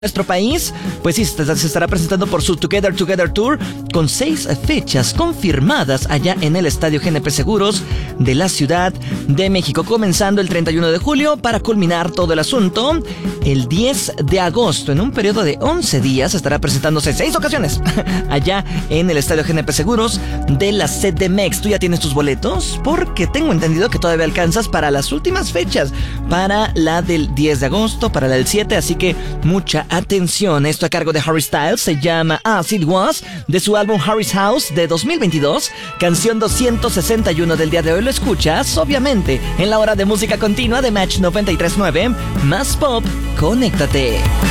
Nuestro país, pues sí, se estará presentando por su Together Tour con 6 fechas confirmadas allá en el Estadio GNP Seguros de la Ciudad de México, comenzando el 31 de julio para culminar todo el asunto. El 10 de agosto, en un periodo de 11 días, estará presentándose 6 ocasiones allá en el Estadio GNP Seguros de la CDMX. ¿Tú ya tienes tus boletos? Porque tengo entendido que todavía alcanzas para las últimas fechas, para la del 10 de agosto, para la del 7, así que mucha atención. Esto a cargo de Harry Styles, se llama As It Was, de su álbum Harry's House de 2022, canción 261 del día de hoy. Lo escuchas, obviamente, en la hora de música continua de Match 93.9, más pop, conéctate.